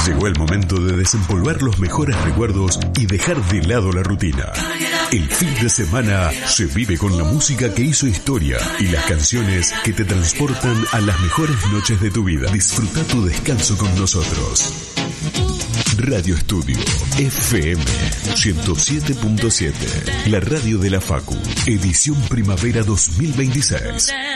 Llegó el momento de desempolvar los mejores recuerdos y dejar de lado la rutina. El fin de semana se vive con la música que hizo historia y las canciones que te transportan a las mejores noches de tu vida. Disfruta tu descanso con nosotros. Radio Estudio FM 107.7, la radio de la Facu, edición primavera 2026.